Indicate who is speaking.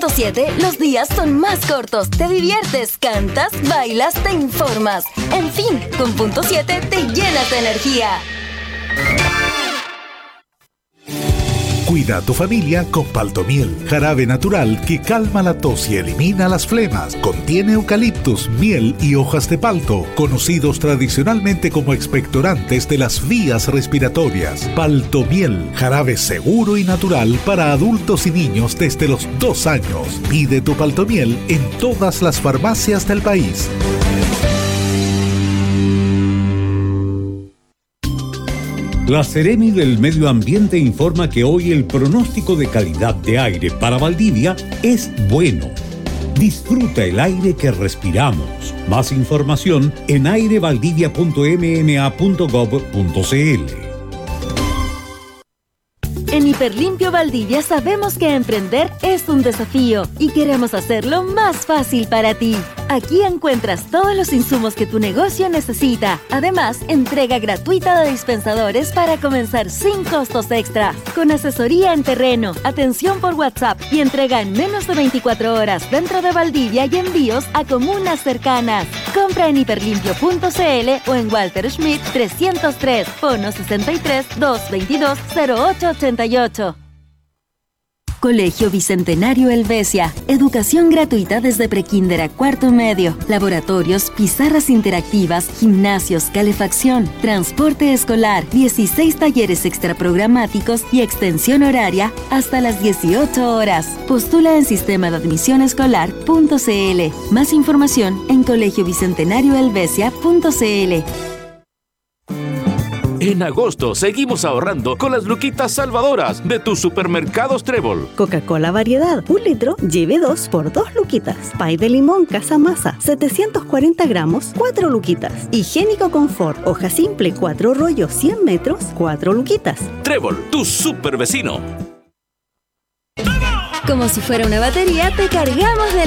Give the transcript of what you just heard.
Speaker 1: 100.7 los días son más cortos. Te diviertes, cantas, bailas, te informas. En fin, con punto 7 te llenas de energía.
Speaker 2: Cuida a tu familia con Paltomiel, jarabe natural que calma la tos y elimina las flemas. Contiene eucaliptus, miel y hojas de palto, conocidos tradicionalmente como expectorantes de las vías respiratorias. Paltomiel, jarabe seguro y natural para adultos y niños desde los 2 años. Pide tu Paltomiel en todas las farmacias del país.
Speaker 3: La Seremi del Medio Ambiente informa que hoy el pronóstico de calidad de aire para Valdivia es bueno. Disfruta el aire que respiramos. Más información en airevaldivia.mma.gov.cl.
Speaker 1: En Hiperlimpio Valdivia sabemos que emprender es un desafío y queremos hacerlo más fácil para ti. Aquí encuentras todos los insumos que tu negocio necesita. Además, entrega gratuita de dispensadores para comenzar sin costos extra. Con asesoría en terreno, atención por WhatsApp y entrega en menos de 24 horas dentro de Valdivia y envíos a comunas cercanas. Compra en hiperlimpio.cl o en Walter Schmidt 303, fono 63 222 0888. Colegio Bicentenario Helvecia. Educación gratuita desde prekinder a cuarto medio. Laboratorios, pizarras interactivas, gimnasios, calefacción, transporte escolar, 16 talleres extraprogramáticos y extensión horaria hasta las 18 horas. Postula en sistema de admisión escolar.cl. Más información en colegiobicentenariohelvecia.cl.
Speaker 4: En agosto seguimos ahorrando con las luquitas salvadoras de tus supermercados Trébol.
Speaker 5: Coca-Cola variedad, 1 litro, lleve 2 por 2 luquitas. Pay de limón Casa Masa, 740 gramos, 4 luquitas. Higiénico Confort, hoja simple, 4 rollos, 100 metros, 4 luquitas.
Speaker 4: Trébol, tu super vecino.
Speaker 1: Como si fuera una batería, te cargamos de